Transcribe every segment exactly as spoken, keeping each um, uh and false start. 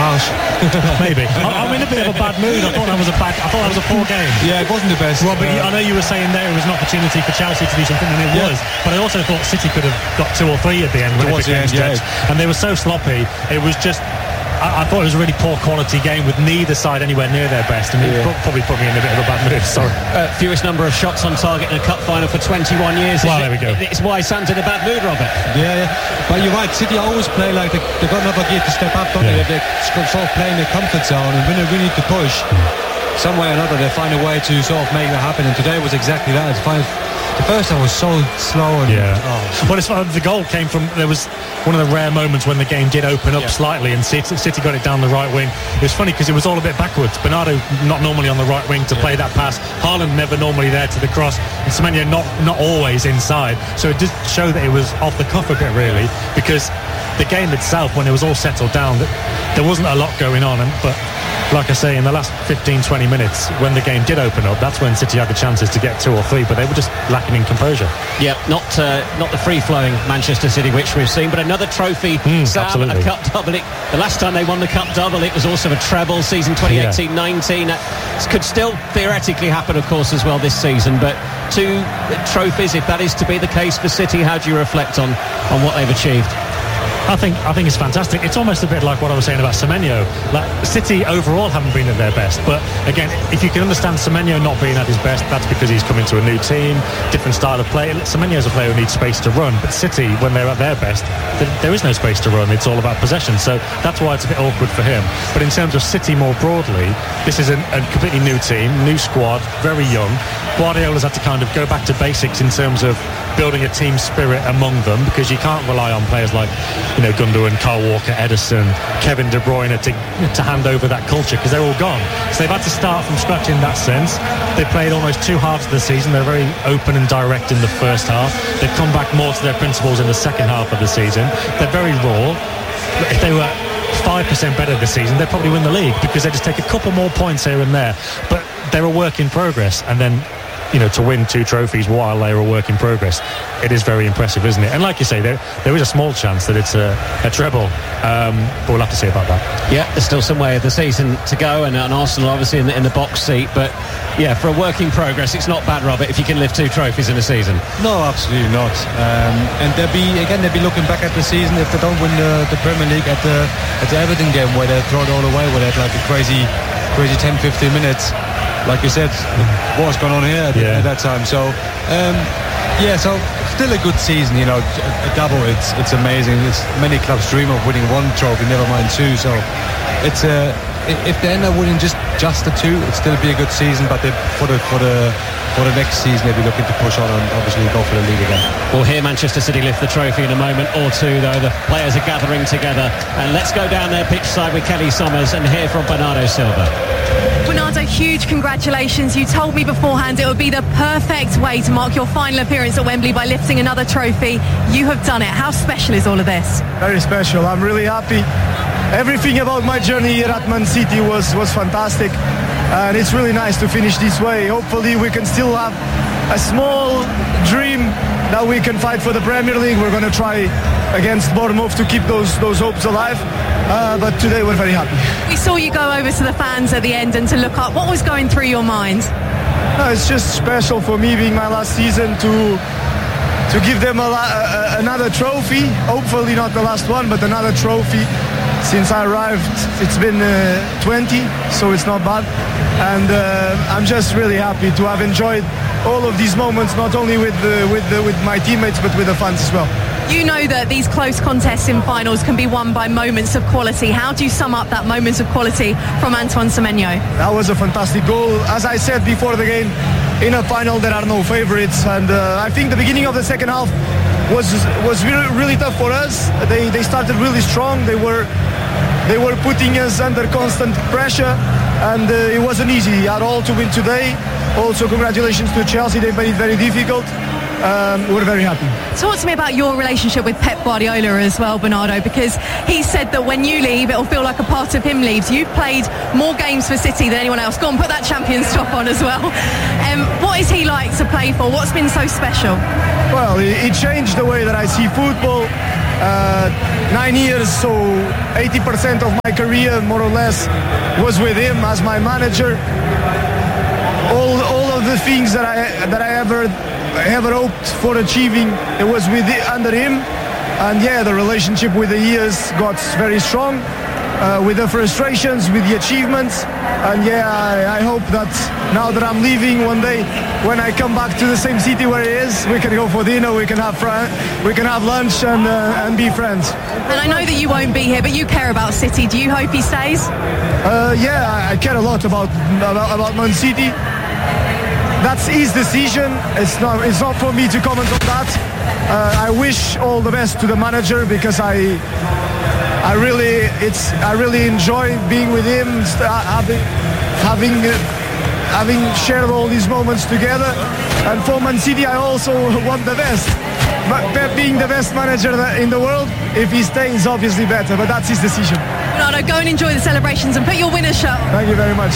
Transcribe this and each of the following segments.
Harsh. Maybe. I, I'm in a bit of a bad mood. I thought that was a bad. I thought that was a poor game. Yeah, it wasn't the best. Robert, uh, I know you were saying there it was an opportunity for Chelsea to do something, and it yeah. was. But I also thought City could have got two or three at the end when it became stretched. Yeah. And they were so sloppy. It was just. I, I thought it was a really poor quality game with neither side anywhere near their best, and it yeah. probably put me in a bit of a bad mood. Sorry. Uh, fewest number of shots on target in a cup final for twenty-one years. Well, there we go. It's why Sam's in a bad mood, Robert. Yeah, yeah. But you're right. City always play like they, they got another gear to step up, don't yeah. they? They sort of play in their comfort zone, and when they really need to push, some way or another, they find a way to sort of make that happen. And today was exactly that. The first time was so slow. And, yeah. Oh. Well, it's, the goal came from, there was one of the rare moments when the game did open up yeah. slightly, and City, City got it down the right wing. It was funny because it was all a bit backwards. Bernardo not normally on the right wing to yeah. play that pass. Haaland never normally there to the cross. And Semenyo not, not always inside. So it did show that it was off the cuff a bit, really, because the game itself, when it was all settled down, there wasn't a lot going on. And, but like I say, in the last fifteen, twenty minutes, when the game did open up, that's when City had the chances to get two or three, but they were just lacking in composure. Yep, not uh, not the free-flowing Manchester City which we've seen, but another trophy, mm, Sam, absolutely. a cup double. It, the last time they won the cup double, it was also a treble, season twenty eighteen nineteen. Yeah. It could still theoretically happen, of course, as well this season, but two trophies, if that is to be the case for City, how do you reflect on, on what they've achieved? I think I think it's fantastic. It's almost a bit like what I was saying about Semenyo. Like, City overall haven't been at their best, but again, if you can understand Semenyo not being at his best, that's because he's come into a new team, different style of play. Semenyo's a player who needs space to run, but City, when they're at their best, there is no space to run. It's all about possession, so that's why it's a bit awkward for him. But in terms of City more broadly, this is a, a completely new team, new squad, very young. Guardiola's had to kind of go back to basics in terms of building a team spirit among them, because you can't rely on players like, you know, Gundogan, Kyle Walker, Ederson, Kevin De Bruyne to, to hand over that culture, because they're all gone. So they've had to start from scratch in that sense. They played almost two halves of the season. They're very open and direct in the first half. They've come back more to their principles in the second half of the season. They're very raw. If they were five percent better this season, they'd probably win the league, because they just take a couple more points here and there. But they're a work in progress, and then, you know, to win two trophies while they're a work in progress, it is very impressive, isn't it? And like you say, there there is a small chance that it's a, a treble, um, but we'll have to see about that. Yeah, there's still some way of the season to go, and, and Arsenal obviously in the, in the box seat, but yeah, for a work in progress, it's not bad, Robert, if you can lift two trophies in a season. No, absolutely not. Um, and they'll be, again, they'll be looking back at the season if they don't win the, the Premier League at the at the Everton game, where they throw it all away, where they had like a crazy, crazy ten, fifteen minutes. Like you said, what's going on here at, yeah. at that time? So, um, yeah, so still a good season, you know, a double, it's it's amazing. It's, many clubs dream of winning one trophy, never mind two. So, it's a, if they end up winning just, just the two, it'd still be a good season. But they, for the for the for the next season, they'll be looking to push on and obviously go for the league again. We'll hear Manchester City lift the trophy in a moment or two, though. The players are gathering together, and let's go down there pitch side with Kelly Summers and hear from Bernardo Silva. Bernardo, huge congratulations. You told me beforehand it would be the perfect way to mark your final appearance at Wembley by lifting another trophy. You have done it. How special is all of this? Very special. I'm really happy. Everything about my journey here at Man City was, was fantastic. And it's really nice to finish this way. Hopefully we can still have a small dream that we can fight for the Premier League. We're going to try against Bournemouth to keep those those hopes alive. Uh, but today we're very happy. We saw you go over to the fans at the end and to look up. What was going through your mind? No, it's just special for me, being my last season, to to give them a, a, another trophy. Hopefully not the last one, but another trophy. Since I arrived, it's been uh, twenty, so it's not bad. And uh, I'm just really happy to have enjoyed all of these moments, not only with the, with the, with my teammates, but with the fans as well. You know that these close contests in finals can be won by moments of quality. How do you sum up that moment of quality from Antoine Semenyo? That was a fantastic goal. As I said before the game, in a final there are no favourites, and uh, I think the beginning of the second half was was really, really tough for us. They they started really strong. They were they were putting us under constant pressure, and uh, it wasn't easy at all to win today. Also, congratulations to Chelsea. They made it very difficult. Um, we're very happy. Talk to me about your relationship with Pep Guardiola as well, Bernardo, because he said that when you leave, it'll feel like a part of him leaves. You've played more games for City than anyone else. Go on, put that champion top on as well. Um, what is he like to play for? What's been so special? Well, he changed the way that I see football. uh, nine years, so eighty percent of my career, more or less, was with him as my manager. All, all of the things that I that I ever ever hoped for achieving, it was with under him. And yeah, the relationship with the years got very strong, uh, with the frustrations, with the achievements. And yeah, I, I hope that now that I'm leaving one day, when I come back to the same city where he is, we can go for dinner, we can have fr- we can have lunch and uh, and be friends. And I know that you won't be here, but you care about City. Do you hope he stays? Uh, yeah, I care a lot about about, about Man City. That's his decision. It's not it's not for me to comment on that. Uh, I wish all the best to the manager because I I really it's I really enjoy being with him, having having having shared all these moments together. And for Man City, I also want the best. But Pep being the best manager in the world, if he stays, obviously better. But that's his decision. Bernardo, go and enjoy the celebrations and put your winner's shirt on. Thank you very much.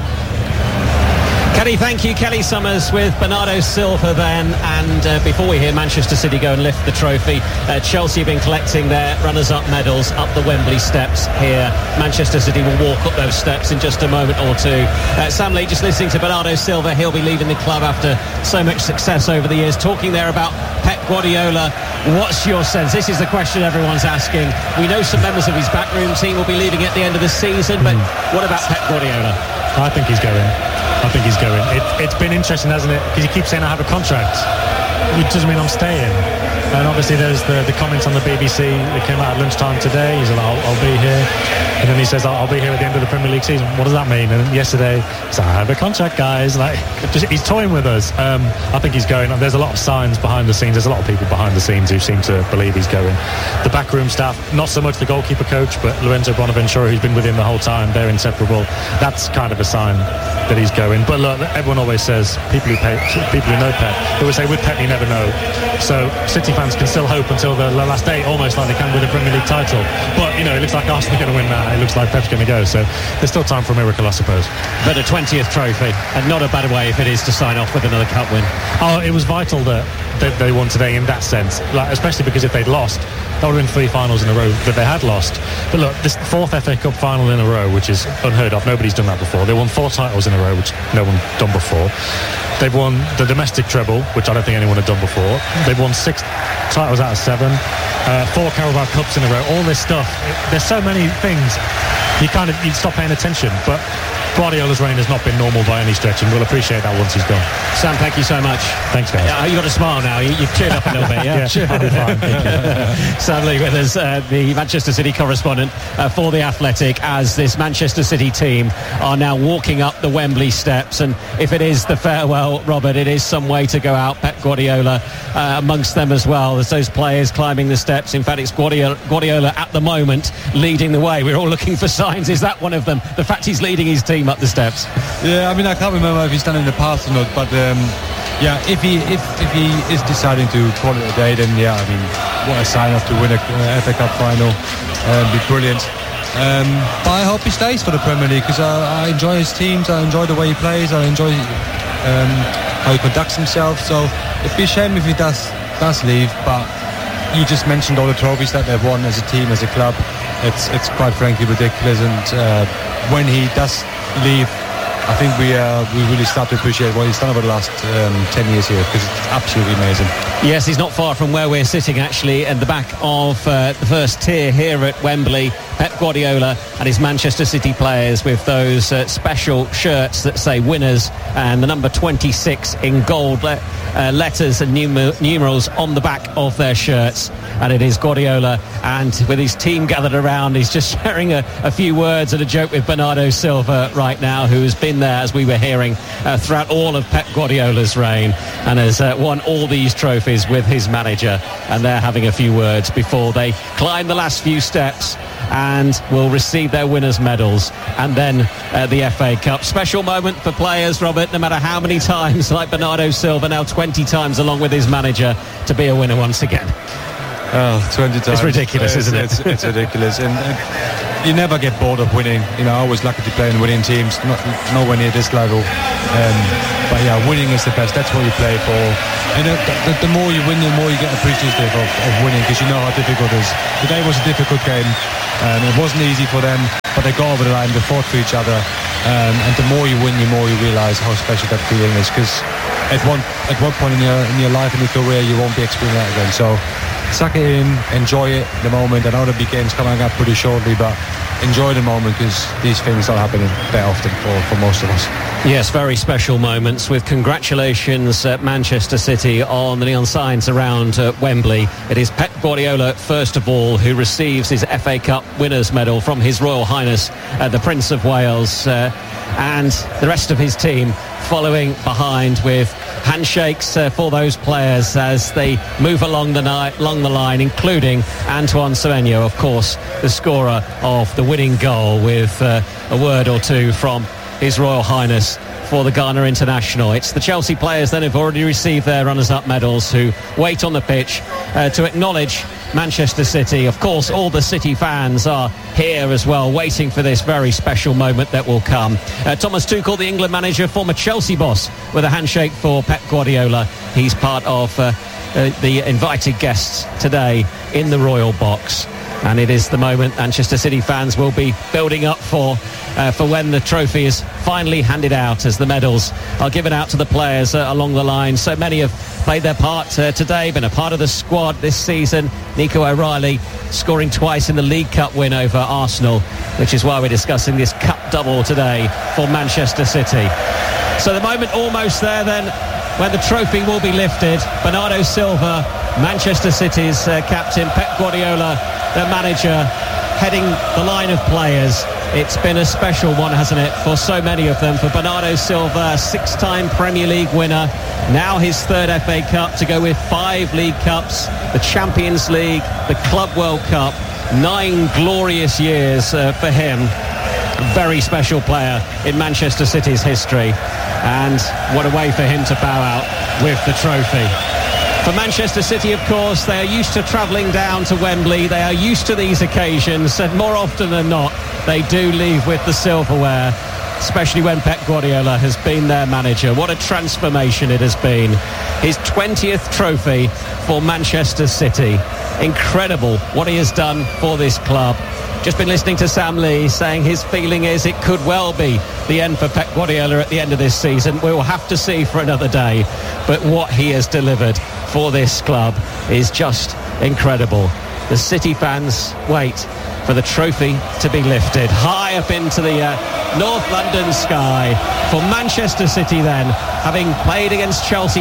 Kelly, thank you. Kelly Summers with Bernardo Silva then. And uh, before we hear Manchester City go and lift the trophy, uh, Chelsea have been collecting their runners-up medals up the Wembley steps here. Manchester City will walk up those steps in just a moment or two. Uh, Sam Lee, just listening to Bernardo Silva, he'll be leaving the club after so much success over the years. Talking there about Pep Guardiola, what's your sense? This is the question everyone's asking. We know some members of his backroom team will be leaving at the end of the season, but what about Pep Guardiola? I think he's going. I think he's going. It, it's been interesting, hasn't it? Because he keeps saying I have a contract, which doesn't mean I'm staying. And obviously there's the, the comments on the B B C that came out at lunchtime today. He's like, I'll, I'll be here. And then he says, I'll, I'll be here at the end of the Premier League season. What does that mean? And yesterday, he's like, I have a contract, guys. Like, just, he's toying with us. Um, I think he's going. There's a lot of signs behind the scenes. There's a lot of people behind the scenes who seem to believe he's going. The backroom staff, not so much the goalkeeper coach, but Lorenzo Bonaventura, who's been with him the whole time. They're inseparable. That's kind of a sign that he's going. But look, everyone always says, people who pay, people who know Pep, they always say, with Pep, you never know. So City fans can still hope until the last day, almost like they can with the Premier League title. But, you know, it looks like Arsenal are going to win that. It looks like Pep's going to go. So there's still time for a miracle, I suppose. But a twentieth trophy, and not a bad way if it is to sign off with another cup win. Oh, it was vital that, that they won today in that sense, like, especially because if they'd lost, that would have been three finals in a row that they had lost. But look, this fourth F A Cup final in a row, which is unheard of. Nobody's done that before. They won four titles in a row, which no one done before. They've won the domestic treble, which I don't think anyone had done before. They've won six titles out of seven. Uh, four Carabao Cups in a row. All this stuff. It, there's so many things. You kind of you stop paying attention. But Guardiola's reign has not been normal by any stretch, and we'll appreciate that once he's gone. Sam, thank you so much. Thanks, guys. Yeah, you got a smile now. You, you've cheered up a little bit, yeah? Yeah, I'll be fine. Thank you. Sam Lee with us, uh, the Manchester City correspondent uh, for The Athletic, as this Manchester City team are now walking up the Wembley steps. And if it is the farewell, Robert, it is some way to go out. Pep Guardiola uh, amongst them as well. There's those players climbing the steps. In fact, it's Guardiola, Guardiola at the moment leading the way. We're all looking for signs. Is that one of them? The fact he's leading his team up the steps. Yeah, I mean, I can't remember if he's done it in the past or not, but um, yeah, if he if, if he is deciding to call it a day, then yeah, I mean, what a sign-off to win a uh, F A Cup final, um, be brilliant. Um, but I hope he stays for the Premier League because I, I enjoy his teams, I enjoy the way he plays, I enjoy um, how he conducts himself. So it'd be a shame if he does does leave. But you just mentioned all the trophies that they've won as a team, as a club. It's it's quite frankly ridiculous. And uh, when he does leave, I think we uh, we really start to appreciate what he's done over the last um, ten years here, because it's absolutely amazing. Yes, he's not far from where we're sitting, actually, at the back of uh, the first tier here at Wembley. Pep Guardiola and his Manchester City players with those uh, special shirts that say winners and the number twenty-six in gold le- uh, letters and numer- numerals on the back of their shirts. And it is Guardiola, and with his team gathered around, he's just sharing a, a few words and a joke with Bernardo Silva right now, who has been there, as we were hearing, uh, throughout all of Pep Guardiola's reign, and has uh, won all these trophies with his manager. And they're having a few words before they climb the last few steps and will receive their winners' medals, and then uh, the F A Cup. Special moment for players, Robert, no matter how many times, like Bernardo Silva, now twenty times along with his manager, to be a winner once again. Oh, twenty times. It's ridiculous, it's, isn't it? It's, it's ridiculous. And, and you never get bored of winning. You know, I was lucky to play in winning teams, not nowhere near this level. Um, but yeah, winning is the best. That's what you play for. And the, the, the more you win, the more you get appreciative of, of winning, because you know how difficult it is. Today was a difficult game. Um, it wasn't easy for them, but they got over the line. They fought for each other. Um, and the more you win, the more you realise how special that feeling is. Because at one at one point in your in your life and your career, you won't be experiencing that again. So suck it in, enjoy it, the moment. I know the big game's coming up pretty shortly, but enjoy the moment, because these things don't happen that often for, for most of us. Yes, very special moments, with congratulations at Manchester City on the neon signs around uh, Wembley. It is Pep Guardiola, first of all, who receives his F A Cup winners' medal from His Royal Highness uh, the Prince of Wales, uh, and the rest of his team following behind with handshakes uh, for those players as they move along the, ni- along the line, including Antoine Semenyo, of course, the scorer of the winning goal, with uh, a word or two from His Royal Highness for the Ghana international. It's the Chelsea players then who've already received their runners-up medals, who wait on the pitch uh, to acknowledge Manchester City. Of course, all the City fans are here as well, waiting for this very special moment that will come. Uh, Thomas Tuchel, the England manager, former Chelsea boss, with a handshake for Pep Guardiola. He's part of uh, uh, the invited guests today in the Royal Box. And it is the moment Manchester City fans will be building up for uh, for when the trophy is finally handed out, as the medals are given out to the players uh, along the line. So many have played their part uh, today, been a part of the squad this season. Nico O'Reilly scoring twice in the League Cup win over Arsenal, which is why we're discussing this cup double today for Manchester City. So the moment almost there then, when the trophy will be lifted. Bernardo Silva, Manchester City's uh, captain, Pep Guardiola, the manager, heading the line of players. It's been a special one, hasn't it, for so many of them. For Bernardo Silva, six-time Premier League winner, now his third F A Cup, to go with five League Cups, the Champions League, the Club World Cup. Nine glorious years uh, for him. A very special player in Manchester City's history. And what a way for him to bow out with the trophy. For Manchester City, of course, they are used to travelling down to Wembley. They are used to these occasions, and more often than not, they do leave with the silverware, especially when Pep Guardiola has been their manager. What a transformation it has been. His twentieth trophy for Manchester City. Incredible what he has done for this club. Just been listening to Sam Lee saying his feeling is it could well be the end for Pep Guardiola at the end of this season. We will have to see for another day. But what he has delivered for this club is just incredible. The City fans wait for the trophy to be lifted high up into the uh, North London sky for Manchester City then, having played against Chelsea